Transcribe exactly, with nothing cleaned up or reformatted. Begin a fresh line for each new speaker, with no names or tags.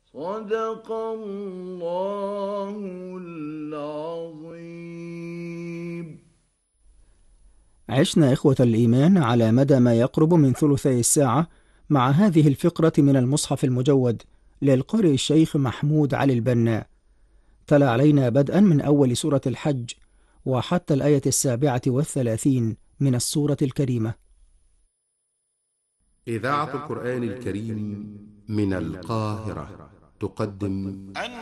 صدق الله العظيم.
عشنا إخوة الإيمان على مدى ما يقرب من ثلثي الساعة مع هذه الفقرة من المصحف المجود للقارئ الشيخ محمود علي البنا. تلا علينا بدءا من أول سورة الحج وحتى الآية السابعة والثلاثين من السورة الكريمة.
إذاعة القرآن الكريم من القاهرة تقدم